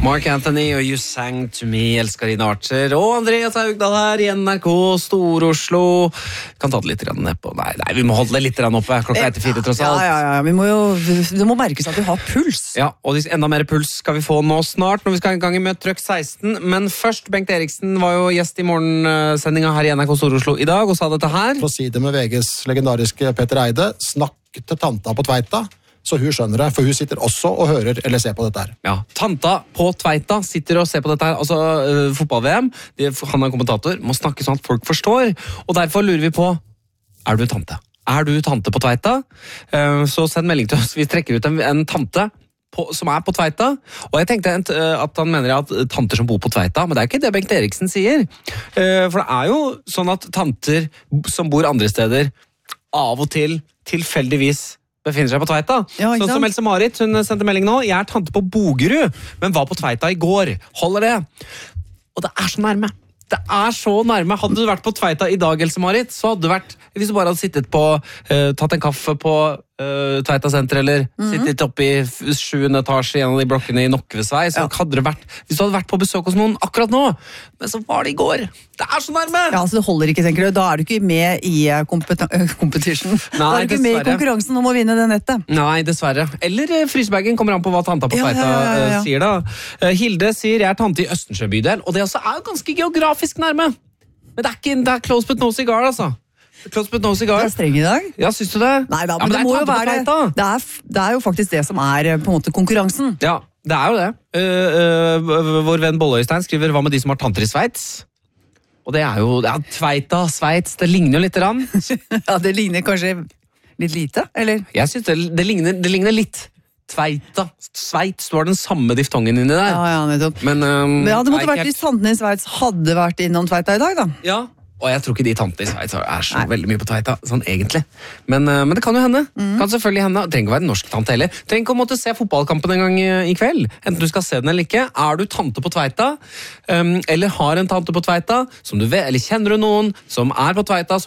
Mark Anthony og You Sang To Me, Elskarine Archer og Andreas Haugdal her i NRK Stor-Oslo. Kan ta det litt ned på. Nei, vi må holde det litt oppe. Klokka etter 4 tross alt. Ja, vi må jo, det må merkes at vi har puls. Ja, og enda mer puls skal vi få nå snart når vi skal i gang med Trøkk 16. Men først, Bengt Eriksen var jo gjest i morgensendinga her i NRK Stor-Oslo i dag og sa dette her. For å si det med VGs legendariske Petter Eide, snakk til tanta på Tveita. Så hun skjønner det, for hun sitter også og hører eller ser på dette her. Ja, tanta på Tveita sitter og ser på dette her, altså fotball-VM. Han er kommentator, må snakke sånn at folk forstår. Og derfor lurer vi på, er du tante? Er du tante på Tveita? Så send melding til oss, vi trekker ut en tante som er på Tveita. Og jeg tenkte at han mener at tanter som bor på Tveita, men det er ikke det Bengt Eriksen sier. For det er jo sånn at tanter som bor andre steder, av og til, tilfeldigvis, befinner seg på Tveita. Ja, sånn som Else-Marit, hun sendte melding nå. Jeg er tante på Bogerud, men var på Tveita i går. Holder det? Og det er så nærme. Det er så nærme. Hadde du vært på Tveita i dag, Else-Marit, så hadde du vært, hvis du bare hadde sittet på, tatt en kaffe på Tveita senter, eller sittet oppe i 7. etasje i en av de blokkene i Nokkvesvei, så hadde det vært, hvis du hadde vært på besøk hos noen akkurat nå, men så var det i går. Det er så nærme! Ja, så det holder ikke, tenker du. Da er du ikke med i competition. Nei, da er du ikke med i konkurransen om å vinne det nettet. Nei, dessverre. Eller frysebagen kommer an på hva tanta på Tveita sier da. Hilde sier, jeg er tante i Østensjø bydel, og det også er ganske geografisk nærme. Men det er close but no cigar, altså. Close but no cigar. Det er streng i dag. Ja, synes du det? Nei da, men det må jo være det. Det er jo faktisk det som er på en måte konkurransen. Ja, det er jo det. Vår venn Bolle-Øystein skriver, hva med de som har tanter i Sveits? Og det er jo, Tveita, Sveits, det ligner jo litt rann. Ja, det ligner kanskje litt lite, eller? Jeg synes det ligner litt. Tveita, Sveits, du har den samme diftongen inni der. Ja, nettopp. Men det måtte vært hvis tantene i Sveits hadde vært innom Tveita i dag, da. Ja. Og jeg tror ikke de tantene i Sveits er så veldig mye på Tveita, sånn egentlig. Men det kan jo hende. Kan selvfølgelig hende. Det trenger ikke å være en norsk tante heller. Trenger ikke å måtte se fotballkampen en gang i kveld. Enten du skal se den eller ikke. Er du tante på Tveita, eller har en tante på Tveita, som du vet, eller kjenner du noen som er på Tveita,